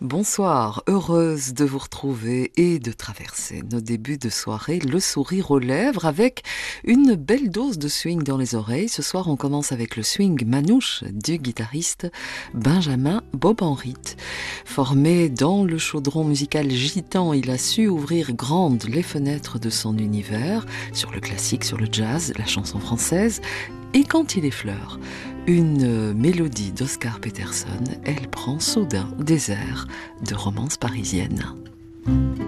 Bonsoir, heureuse de vous retrouver et de traverser nos débuts de soirée, le sourire aux lèvres avec une belle dose de swing dans les oreilles. Ce soir, on commence avec le swing manouche du guitariste Benjamin Bob-Henrit. Formé dans le chaudron musical gitan, il a su ouvrir grandes les fenêtres de son univers, sur le classique, sur le jazz, la chanson française. Et quand il effleure une mélodie d'Oscar Peterson, elle prend soudain des airs de romance parisienne.